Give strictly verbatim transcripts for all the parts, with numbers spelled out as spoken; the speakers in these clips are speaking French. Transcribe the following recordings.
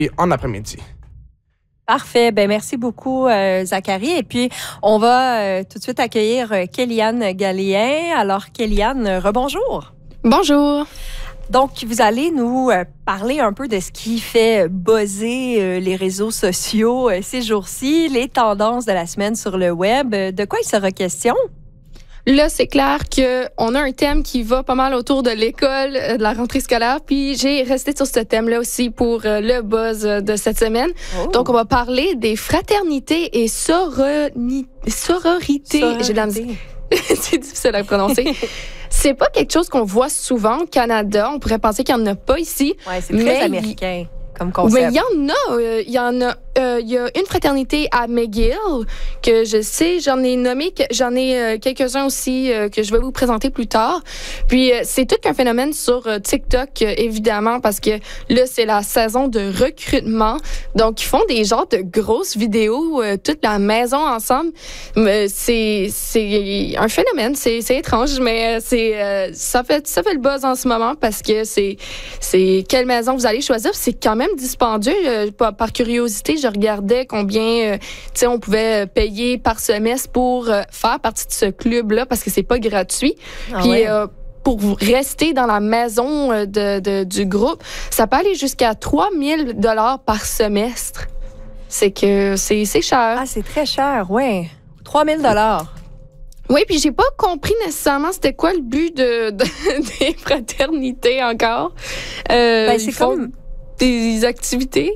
en après-midi. Parfait. Ben merci beaucoup, euh, Zachary. Et puis, on va euh, tout de suite accueillir euh, Kéliane Galéen. Alors, Kéliane, euh, rebonjour. Bonjour. Donc, vous allez nous euh, parler un peu de ce qui fait buzzer euh, les réseaux sociaux euh, ces jours-ci, les tendances de la semaine sur le web. De quoi il sera question? Là, c'est clair qu'on a un thème qui va pas mal autour de l'école, euh, de la rentrée scolaire, puis j'ai resté sur ce thème-là aussi pour euh, le buzz euh, de cette semaine. Oh. Donc, on va parler des fraternités et soroni... sororités. Sororité. J'ai de la misère. C'est difficile à prononcer. C'est pas quelque chose qu'on voit souvent au Canada. On pourrait penser qu'il n'y en a pas ici. Oui, c'est très mais américain comme concept. Mais il y en a. Il euh, y en a. Il euh, y a une fraternité à McGill que je sais, j'en ai nommé, j'en ai euh, quelques-uns aussi euh, que je vais vous présenter plus tard. Puis euh, c'est tout qu'un phénomène sur euh, TikTok, euh, évidemment, parce que là, c'est la saison de recrutement. Donc, ils font des genres de grosses vidéos, euh, toute la maison ensemble. Mais c'est, c'est un phénomène, c'est, c'est étrange, mais c'est, euh, ça fait, ça fait le buzz en ce moment parce que c'est, c'est quelle maison vous allez choisir. C'est quand même dispendieux, euh, par, par curiosité. Je regardais combien, euh, tu sais, on pouvait payer par semestre pour euh, faire partie de ce club-là parce que c'est pas gratuit. Ah Puis ouais. euh, pour rester dans la maison euh, de, de, du groupe, ça peut aller jusqu'à trois mille dollars par semestre. C'est que c'est, c'est cher. Ah, c'est très cher, oui. trois mille dollars. Oui, puis j'ai pas compris nécessairement c'était quoi le but de, de des fraternités encore. Euh, Ben, c'est ils font comme des activités.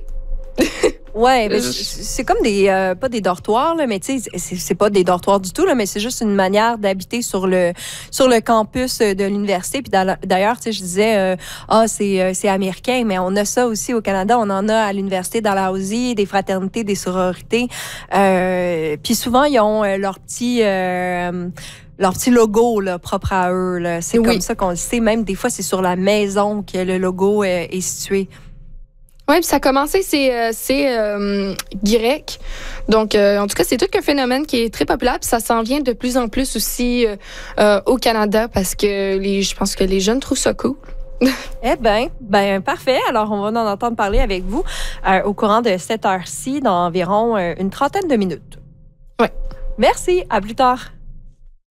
Ouais, ben, c'est comme des euh, pas des dortoirs là, mais tu sais c'est, c'est pas des dortoirs du tout là, mais c'est juste une manière d'habiter sur le sur le campus de l'université. Puis d'ailleurs, tu sais, je disais euh, ah c'est euh, c'est américain, mais on a ça aussi au Canada. On en a à l'université Dalhousie, des fraternités, des sororités. Euh, puis souvent ils ont euh, leur petit euh, leur petit logo là, propre à eux. Là. C'est oui. Comme ça qu'on le sait. Même des fois, c'est sur la maison que le logo euh, est situé. Oui, puis ça a commencé, c'est, euh, c'est euh, grec. Donc, euh, en tout cas, c'est tout qu'un phénomène qui est très populaire. Puis ça s'en vient de plus en plus aussi euh, euh, au Canada parce que les, je pense que les jeunes trouvent ça cool. Eh bien, ben, parfait. Alors, on va en entendre parler avec vous euh, au courant de cette heure-ci dans environ euh, une trentaine de minutes. Oui. Merci. À plus tard.